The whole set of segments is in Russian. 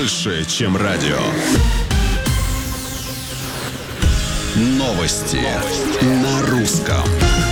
больше, чем радио. Новости на русском.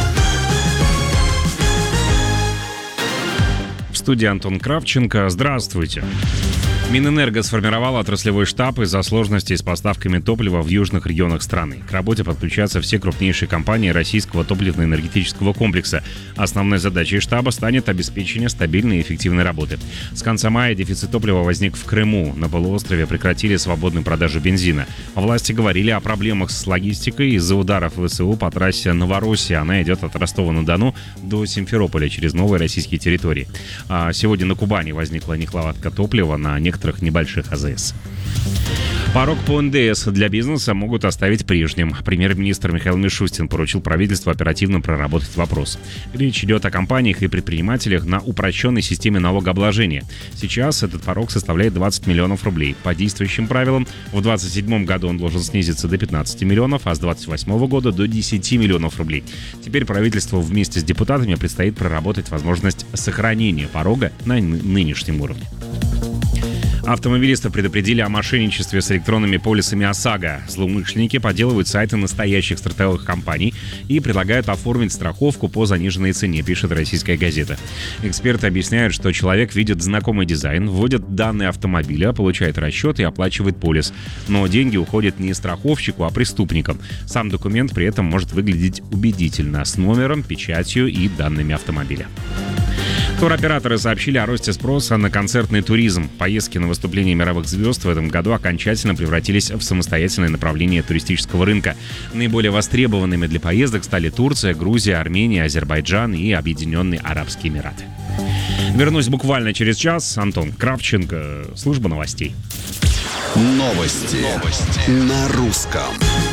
В студии Антон Кравченко. Здравствуйте. Минэнерго сформировал отраслевой штаб из-за сложностей с поставками топлива в южных регионах страны. К работе подключатся все крупнейшие компании российского топливно-энергетического комплекса. Основной задачей штаба станет обеспечение стабильной и эффективной работы. С конца мая дефицит топлива возник в Крыму. На полуострове прекратили свободную продажу бензина. Власти говорили о проблемах с логистикой из-за ударов ВСУ по трассе Новороссия. Она идет от Ростова-на-Дону до Симферополя через новые российские территории. А сегодня на Кубани возникла нехватка топлива на некоторых небольших АЗС. Порог по НДС для бизнеса могут оставить прежним. Премьер-министр Михаил Мишустин поручил правительству оперативно проработать вопрос. Речь идет о компаниях и предпринимателях на упрощенной системе налогообложения. Сейчас этот порог составляет 20 миллионов рублей. По действующим правилам, в 2027 году он должен снизиться до 15 миллионов, а с 2028 года до 10 миллионов рублей. Теперь правительству вместе с депутатами предстоит проработать возможность сохранения порога на нынешнем уровне. Автомобилисты предупредили о мошенничестве с электронными полисами ОСАГО. Злоумышленники подделывают сайты настоящих страховых компаний и предлагают оформить страховку по заниженной цене, пишет «Российская газета». Эксперты объясняют, что человек видит знакомый дизайн, вводит данные автомобиля, получает расчет и оплачивает полис. Но деньги уходят не страховщику, а преступникам. Сам документ при этом может выглядеть убедительно, с номером, печатью и данными автомобиля. Туроператоры сообщили о росте спроса на концертный туризм. Поездки на выступления мировых звезд в этом году окончательно превратились в самостоятельное направление туристического рынка. Наиболее востребованными для поездок стали Турция, Грузия, Армения, Азербайджан и Объединенные Арабские Эмираты. Вернусь буквально через час. Антон Кравченко, служба новостей. Новости на русском.